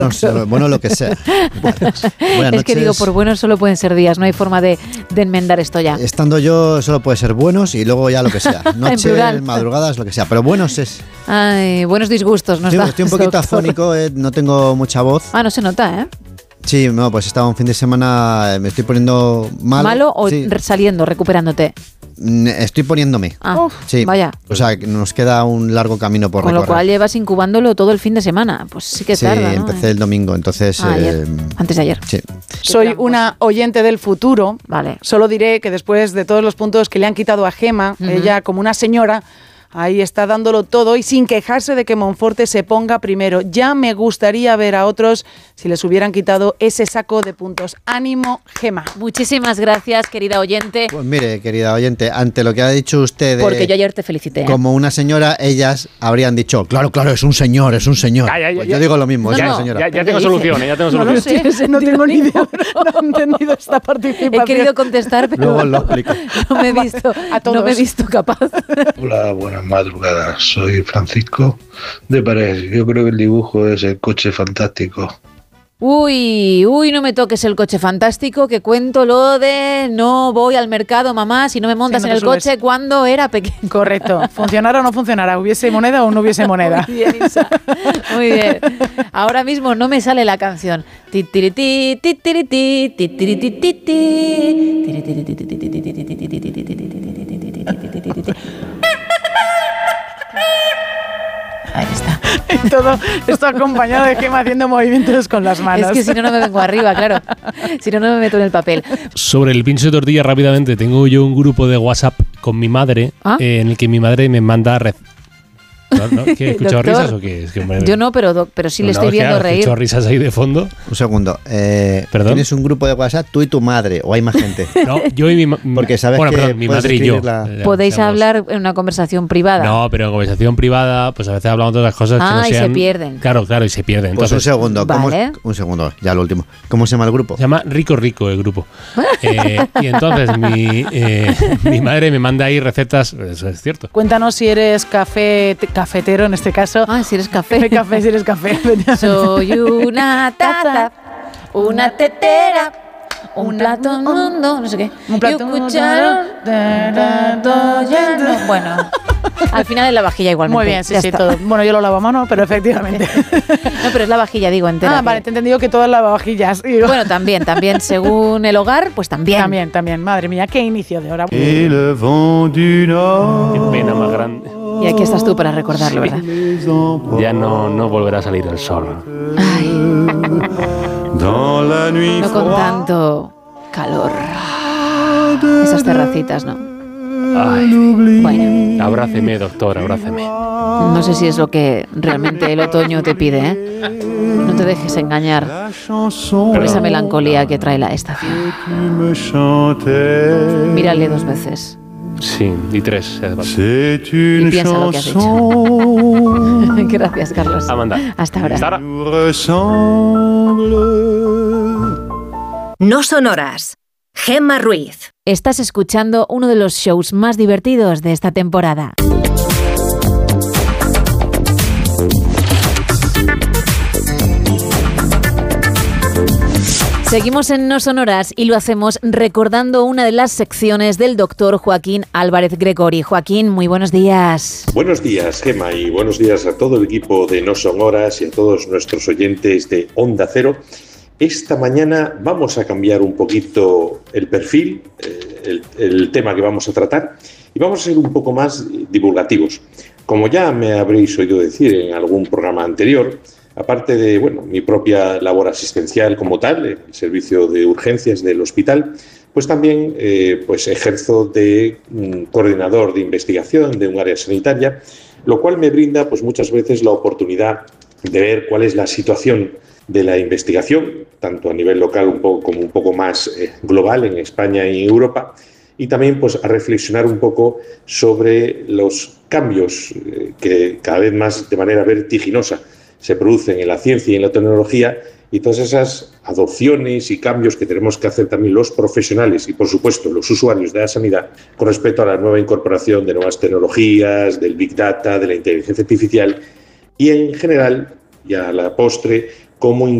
No, solo, bueno, lo que sea. Buenas es que digo, por buenos solo pueden ser días, no hay forma de enmendar esto ya. Estando yo solo puede ser buenos y luego ya lo que sea. Noches, madrugadas, lo que sea. Pero buenos es... Ay, buenos disgustos. Estoy un poquito afónico, no tengo mucha voz. Ah, no se nota, ¿eh? Sí, no, pues estaba un fin de semana, me estoy poniendo malo. ¿Malo o sí. Saliendo, recuperándote? Estoy poniéndome. Sí. Vaya. O sea, nos queda un largo camino por recorrer. Con lo cual llevas incubándolo todo el fin de semana. Pues sí que tarda, ¿no? Empecé el domingo, entonces... ayer. Antes de ayer. Sí. Soy una oyente del futuro. Vale. Solo diré que después de todos los puntos que le han quitado a Gema, ella como una señora... Ahí está dándolo todo y sin quejarse de que Monforte se ponga primero. Ya me gustaría ver a otros si les hubieran quitado ese saco de puntos. Ánimo, Gema. Muchísimas gracias, querida oyente. Pues mire, querida oyente, ante lo que ha dicho usted... Porque yo ayer te felicité. Como una señora, ellas habrían dicho, claro, es un señor. Pues yo digo lo mismo, es una señora. Ya tengo soluciones, No lo sé, no tengo ni idea. No he entendido esta participación. He querido contestar, pero luego lo explico. No me he visto capaz. Hola, buenas madrugadas. Soy Francisco de Parés. Yo creo que el dibujo es el coche fantástico. Uy, no me toques el coche fantástico, que cuento lo de no voy al mercado, mamá, si no me montas en el coche cuando era pequeño. Correcto. ¿Funcionara o no funcionara? ¿Hubiese moneda o no hubiese moneda? Muy bien, Isa. Muy bien. Ahora mismo no me sale la canción. Ahí está. Y todo esto acompañado de Gema haciendo movimientos con las manos. Es que si no, no me vengo arriba, claro. Si no, no me meto en el papel. Sobre el pincho de tortilla, rápidamente, tengo yo un grupo de WhatsApp con mi madre, en el que mi madre me manda ¿No? ¿Qué, he escuchado risas o qué? Es que, yo no, pero sí le estoy viendo reír. ¿He escuchado risas ahí de fondo? Un segundo. ¿Perdón? ¿Tienes un grupo de WhatsApp tú y tu madre o hay más gente? No, yo y mi Porque sabes que mi madre y yo. ¿Podéis hablar en una conversación privada? No, pero en conversación privada, pues a veces hablamos de otras cosas que no sean... y se pierden. Claro, y se pierden. Pues entonces, un segundo. Vale. Un segundo, ya lo último. ¿Cómo se llama el grupo? Se llama Rico el grupo. Y entonces mi madre me manda ahí recetas, eso es cierto. Cuéntanos si eres cafetero en este caso. Si eres café. Si eres café. Soy una taza, una tetera, un plato mundo, no sé qué. Un plato, y un cucharón. Bueno, al final es la vajilla igualmente. Muy bien, sí, todo. Bueno, yo lo lavo a mano, pero efectivamente. No, pero es la vajilla, digo, entera. Vale, te he entendido que todas las lavavajillas. Bueno, también, según el hogar, pues también. También. Madre mía, qué inicio de hora. Qué pena más grande. Y aquí estás tú para recordarlo, ¿verdad? Ya no volverá a salir el sol. Ay. No con tanto calor. Esas terracitas, ¿no? Ay. Bueno. Abráceme, doctor, abráceme. No sé si es lo que realmente el otoño te pide, ¿eh? No te dejes engañar por esa melancolía que trae la estación. Mírale 2 veces. Sí, y 3. Y piensa lo que has dicho. Gracias, Carlos. Amanda. Hasta ahora. No sonoras. Gemma Ruiz. Estás escuchando uno de los shows más divertidos de esta temporada. Seguimos en No Sonoras y lo hacemos recordando una de las secciones del doctor Joaquín Álvarez Gregori. Joaquín, muy buenos días. Buenos días, Gemma, y buenos días a todo el equipo de No Sonoras y a todos nuestros oyentes de Onda Cero. Esta mañana vamos a cambiar un poquito el perfil, el tema que vamos a tratar, y vamos a ser un poco más divulgativos. Como ya me habréis oído decir en algún programa anterior, aparte de mi propia labor asistencial como tal, el servicio de urgencias del hospital, pues también ejerzo de coordinador de investigación de un área sanitaria, lo cual me brinda pues muchas veces la oportunidad de ver cuál es la situación de la investigación, tanto a nivel local como un poco más global en España y en Europa, y también pues a reflexionar un poco sobre los cambios que cada vez más de manera vertiginosa se producen en la ciencia y en la tecnología, y todas esas adopciones y cambios que tenemos que hacer también los profesionales y, por supuesto, los usuarios de la sanidad con respecto a la nueva incorporación de nuevas tecnologías, del Big Data, de la inteligencia artificial y, en general, y a la postre, cómo